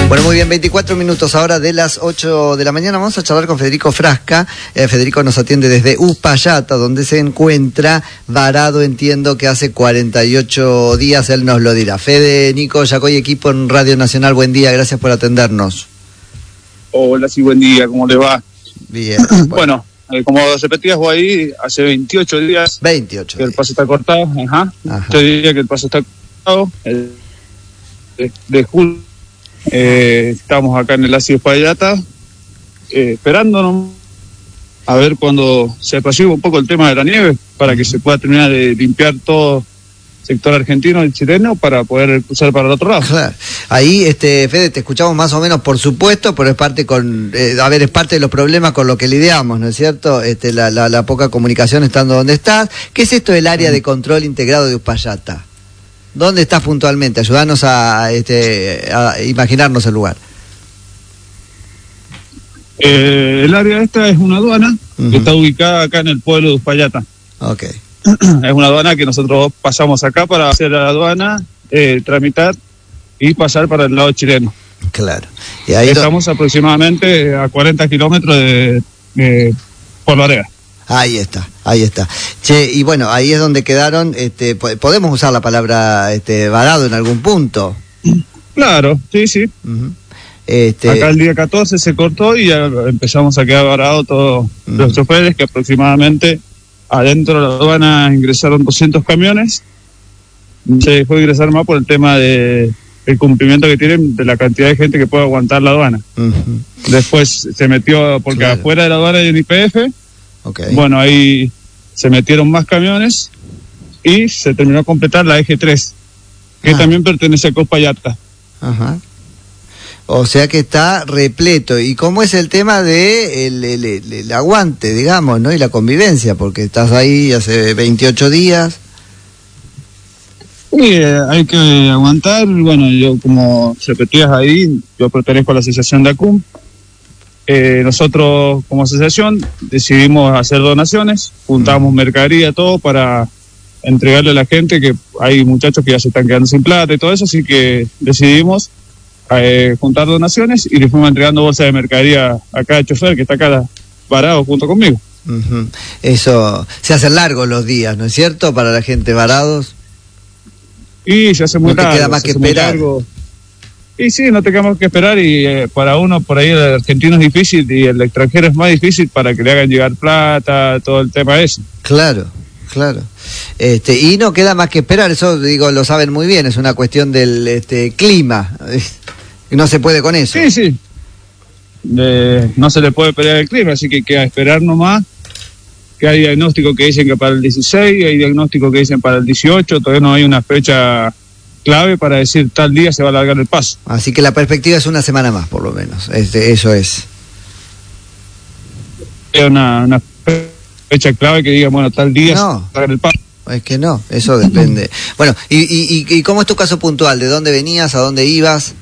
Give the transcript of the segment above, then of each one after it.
Bueno, muy bien, 24 minutos ahora de las 8 de la mañana. Vamos a charlar con Federico Frasca. Federico nos atiende desde Uspallata, donde se encuentra varado, entiendo que hace 48 días, él nos lo dirá. Fede, Nico, Yacoy, equipo en Radio Nacional, buen día, gracias por atendernos. Hola, sí, buen día, ¿cómo le va? Bien. Bueno, como repetías vos ahí, hace 28 días 28 que el días. paso está cortado, Yo diría que el paso está cortado, de julio. Estamos acá en el ácido Uspallata, esperándonos a ver cuando se apacigua un poco el tema de la nieve, para que se pueda terminar de limpiar todo sector argentino y chileno para poder cruzar para el otro lado. Claro. Ahí, Fede, te escuchamos más o menos, por supuesto, pero es parte es parte de los problemas con lo que lidiamos, ¿no es cierto? La poca comunicación estando donde estás. ¿Qué es esto del área de control integrado de Uspallata? ¿Dónde estás puntualmente? Ayúdanos a imaginarnos el lugar. El área esta es una aduana que está ubicada acá en el pueblo de Uspallata. Ok. Es una aduana que nosotros pasamos acá para hacer la aduana, tramitar y pasar para el lado chileno. Claro. Y ahí estamos aproximadamente a 40 kilómetros de Puerto Larega. Ahí está. Che, y bueno, ahí es donde quedaron, podemos usar la palabra varado en algún punto. Claro, sí. Uh-huh. Acá el día 14 se cortó y ya empezamos a quedar varados todos los choferes, que aproximadamente adentro de la aduana ingresaron 200 camiones. Se dejó de ingresar más por el tema de el cumplimiento que tienen de la cantidad de gente que puede aguantar la aduana. Uh-huh. Después se metió, porque afuera de la aduana hay un YPF. Okay. Bueno, ahí se metieron más camiones y se terminó de completar la eje 3, que también pertenece a Uspallata. Ajá. O sea que está repleto. ¿Y cómo es el tema de el aguante, digamos, ¿no? Y la convivencia, porque estás ahí hace 28 días. Sí, hay que aguantar. Bueno, yo, como repetías ahí, yo pertenezco a la asociación de ACUM. Nosotros como asociación decidimos hacer donaciones, juntamos mercadería, todo para entregarle a la gente, que hay muchachos que ya se están quedando sin plata y todo eso, así que decidimos juntar donaciones y le fuimos entregando bolsas de mercadería a cada chofer que está acá varado junto conmigo. Uh-huh. Eso, se hacen largos los días, ¿no es cierto? Para la gente varados. Y se hace muy largo. No te queda más que esperar. Y sí, no te queda más que esperar, y para uno por ahí el argentino es difícil y el extranjero es más difícil para que le hagan llegar plata, todo el tema ese. Claro. Y no queda más que esperar, eso digo, lo saben muy bien, es una cuestión del clima, no se puede con eso. Sí. No se le puede pelear el clima, así que queda esperar nomás, que hay diagnósticos que dicen que para el 16, hay diagnósticos que dicen para el 18, todavía no hay una fecha clave para decir tal día se va a alargar el paso. Así que la perspectiva es una semana más, por lo menos. Eso es. Es una fecha clave que diga, bueno, tal día se va a alargar el paso. Es que no, eso depende. Bueno, ¿y cómo es tu caso puntual? ¿De dónde venías? ¿A dónde ibas?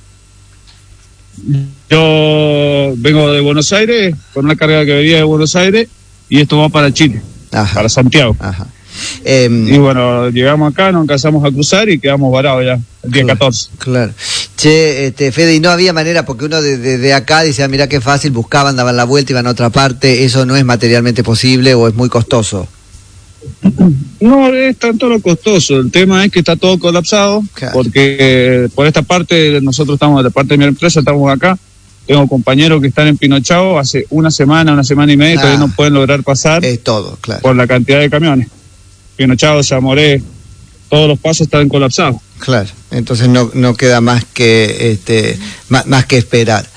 Yo vengo de Buenos Aires, con una carga que venía de Buenos Aires, y esto va para Chile, para Santiago. Ajá. Y bueno, llegamos acá, nos alcanzamos a cruzar y quedamos varados ya, el día 14. Claro. Che, Fede, ¿y no había manera? Porque uno desde acá dice, mirá qué fácil, buscaban, daban la vuelta, iban a otra parte. ¿Eso no es materialmente posible o es muy costoso? No es tanto lo costoso, el tema es que está todo colapsado, porque por esta parte, nosotros estamos, de parte de mi empresa, estamos acá. Tengo compañeros que están en Pinochao hace una semana y media, y todavía no pueden lograr pasar por la cantidad de camiones. Pinochao, Zamoré, todos los pasos están colapsados. Claro, entonces no queda más que más que esperar.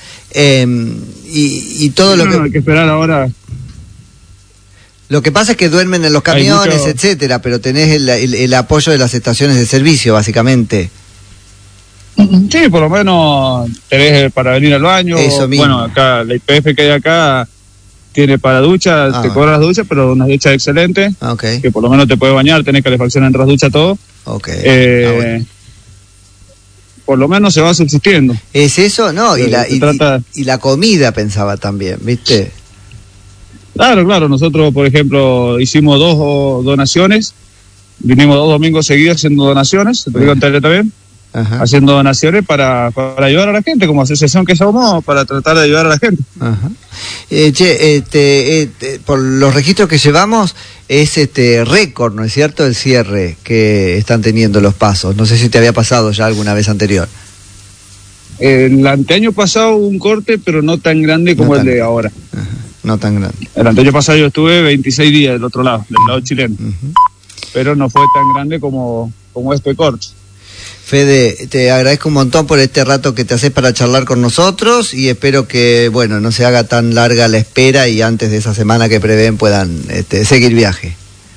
Y todo lo que hay que esperar ahora. Lo que pasa es que duermen en los camiones, etcétera, pero tenés el apoyo de las estaciones de servicio, básicamente. Sí, por lo menos tenés para venir al baño. Eso mismo. Bueno, acá la YPF que hay acá tiene para ducha, te cobra las duchas, pero una ducha excelente, que por lo menos te puede bañar, tenés calefacción en las duchas, todo. Bueno. Por lo menos se va subsistiendo. ¿Es eso? No, y la comida pensaba también, ¿viste? Claro, nosotros, por ejemplo, hicimos 2 donaciones, vinimos 2 domingos seguidos haciendo donaciones, te digo en tele también. haciendo donaciones para ayudar a la gente, como asociación que somos, para tratar de ayudar a la gente. Ajá. Por los registros que llevamos, es récord, ¿no es cierto?, el cierre que están teniendo los pasos. No sé si te había pasado ya alguna vez anterior. El anteaño pasado hubo un corte, pero no tan grande como el de ahora. Ajá. No tan grande. El anteaño pasado yo estuve 26 días del otro lado, del lado chileno. Pero no fue tan grande como este corte. Fede, te agradezco un montón por este rato que te haces para charlar con nosotros y espero que, bueno, no se haga tan larga la espera y antes de esa semana que prevén puedan seguir viaje.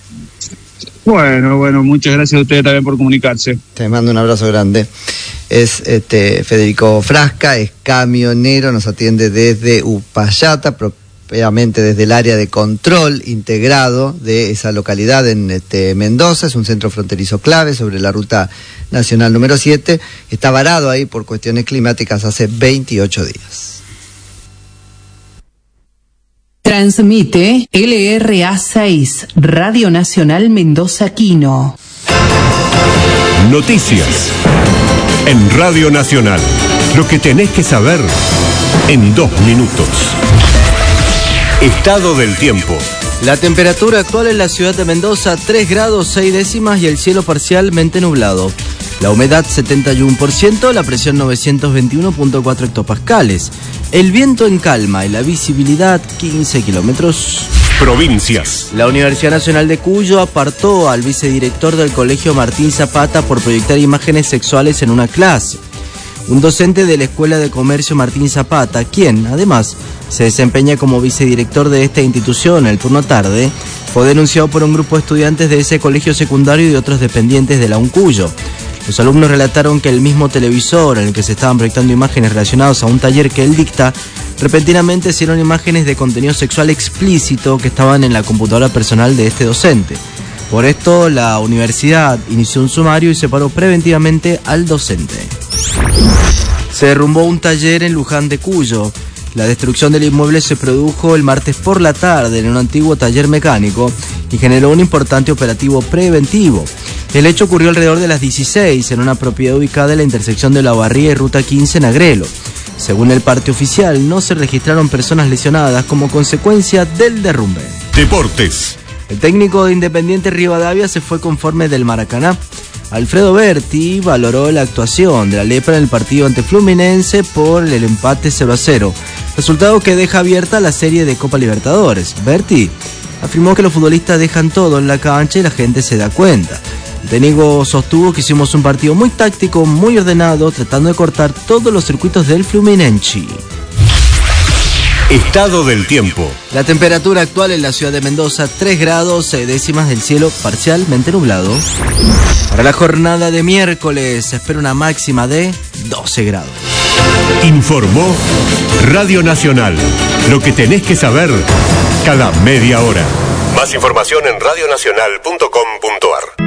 Bueno, muchas gracias a ustedes también por comunicarse. Te mando un abrazo grande. Es Federico Frasca, es camionero, nos atiende desde Uspallata, propiamente desde el área de control integrado de esa localidad en Mendoza. Es un centro fronterizo clave sobre la ruta nacional número 7. Está varado ahí por cuestiones climáticas hace 28 días. Transmite LRA6, Radio Nacional Mendoza Quino. Noticias en Radio Nacional. Lo que tenés que saber en 2 minutos. Estado del tiempo. La temperatura actual en la ciudad de Mendoza, 3 grados 6 décimas y el cielo parcialmente nublado. La humedad 71%, la presión 921.4 hectopascales. El viento en calma y la visibilidad 15 kilómetros. Provincias. La Universidad Nacional de Cuyo apartó al vicedirector del Colegio Martín Zapata por proyectar imágenes sexuales en una clase. Un docente de la Escuela de Comercio Martín Zapata, quien, además, se desempeña como vicedirector de esta institución el turno tarde, fue denunciado por un grupo de estudiantes de ese colegio secundario y otros dependientes de la UNCuyo. Los alumnos relataron que el mismo televisor en el que se estaban proyectando imágenes relacionadas a un taller que él dicta, repentinamente hicieron imágenes de contenido sexual explícito que estaban en la computadora personal de este docente. Por esto, la universidad inició un sumario y separó preventivamente al docente. Se derrumbó un taller en Luján de Cuyo. La destrucción del inmueble se produjo el martes por la tarde en un antiguo taller mecánico y generó un importante operativo preventivo. El hecho ocurrió alrededor de las 16 en una propiedad ubicada en la intersección de La Barría y Ruta 15 en Agrelo. Según el parte oficial, no se registraron personas lesionadas como consecuencia del derrumbe. Deportes. El técnico de Independiente Rivadavia se fue conforme del Maracaná. Alfredo Berti valoró la actuación de la Lepra en el partido ante Fluminense por el empate 0-0, resultado que deja abierta la serie de Copa Libertadores. Berti afirmó que los futbolistas dejan todo en la cancha y la gente se da cuenta. El técnico sostuvo que hicimos un partido muy táctico, muy ordenado, tratando de cortar todos los circuitos del Fluminense. Estado del tiempo. La temperatura actual en la ciudad de Mendoza, 3 grados 6 décimas del cielo parcialmente nublado. Para la jornada de miércoles se espera una máxima de 12 grados. Informó Radio Nacional. Lo que tenés que saber cada media hora. Más información en radionacional.com.ar.